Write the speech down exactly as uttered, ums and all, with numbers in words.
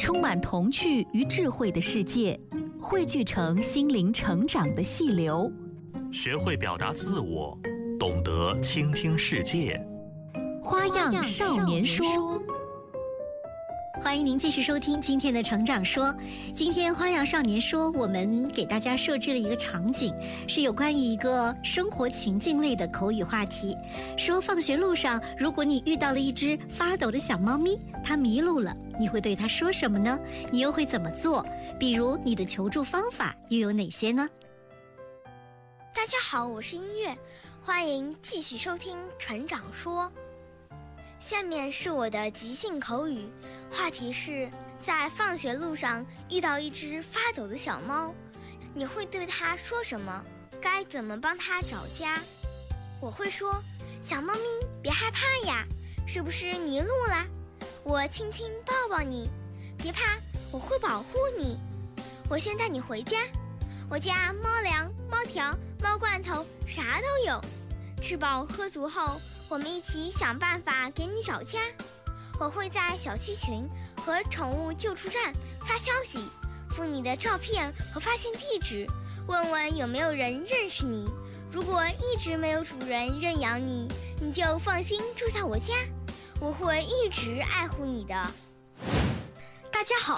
充满童趣与智慧的世界，汇聚成心灵成长的细流。 学会表达自我，懂得倾听世界。 花样少年说。 欢迎您继续收听今天的成长说。今天花样少年说，我们给大家设置了一个场景，是有关于一个生活情境类的口语话题。说放学路上，如果你遇到了一只发抖的小猫咪，它迷路了，你会对它说什么呢？你又会怎么做？比如你的求助方法又有哪些呢？ 大家好，我是音乐，欢迎继续收听成长说。下面是我的即兴口语，话题是在放学路上遇到一只发抖的小猫，你会对它说什么？该怎么帮它找家？我会说，小猫咪别害怕呀，是不是迷路啦？我轻轻抱抱你，别怕，我会保护你。我先带你回家，我家猫粮、猫条、猫罐头啥都有。吃饱喝足后，我们一起想办法给你找家。我会在小区群和宠物救助站发消息，附你的照片和发现地址，问问有没有人认识你。如果一直没有主人认养你，你就放心住在我家，我会一直爱护你的。 大家好，